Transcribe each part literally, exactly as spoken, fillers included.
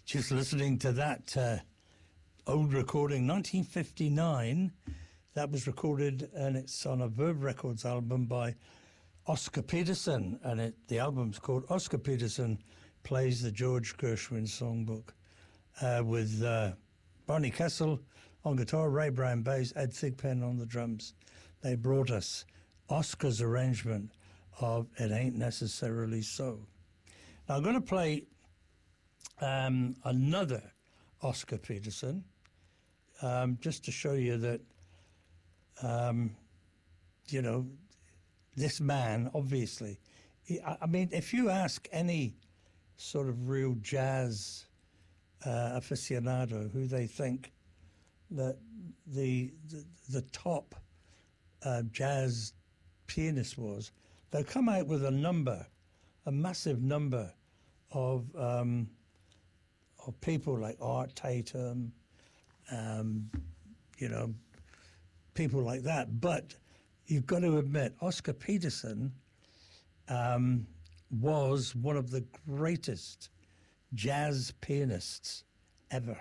Just listening to that uh, old recording, nineteen fifty-nine. That was recorded, and it's on a Verve Records album by Oscar Peterson, and it, the album's called Oscar Peterson Plays the George Gershwin Songbook, uh, with uh, Barney Kessel on guitar, Ray Brown bass, Ed Thigpen on the drums. They brought us Oscar's arrangement of It Ain't Necessarily So. Now I'm going to play um, another Oscar Peterson, um, just to show you that, um, you know, this man, obviously, he, I mean, if you ask any sort of real jazz uh, aficionado who they think that the the, the top uh, jazz pianist was, they'll come out with a number, a massive number of um, of people like Art Tatum, um, you know, people like that. But you've got to admit, Oscar Peterson um, was one of the greatest jazz pianists ever.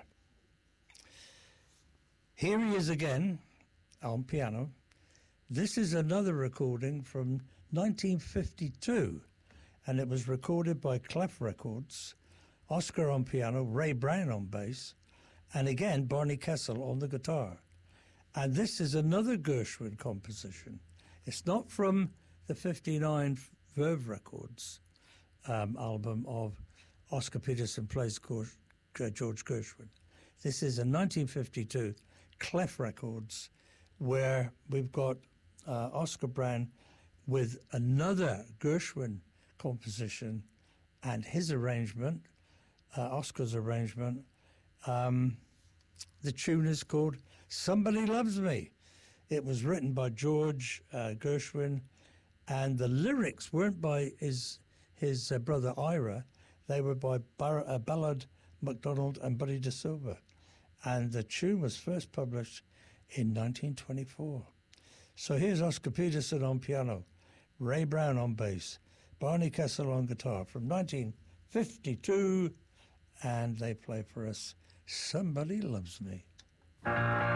Here he is again on piano. This is another recording from nineteen fifty-two, and it was recorded by Clef Records. Oscar on piano, Ray Brown on bass, and again Barney Kessel on the guitar. And this is another Gershwin composition. It's not from the fifty-nine Verve Records um, album of Oscar Peterson Plays George Gershwin. This is a nineteen fifty-two Clef Records, where we've got uh, Oscar Brown with another Gershwin composition and his arrangement, uh, Oscar's arrangement. Um, the tune is called Somebody Loves Me. It was written by George uh, Gershwin, and the lyrics weren't by his his uh, brother Ira. They were by Bar- uh, Ballard MacDonald and Buddy DeSilva. And the tune was first published in nineteen twenty-four. So here's Oscar Peterson on piano, Ray Brown on bass, Barney Kessel on guitar from nineteen fifty-two, and they play for us Somebody Loves Me.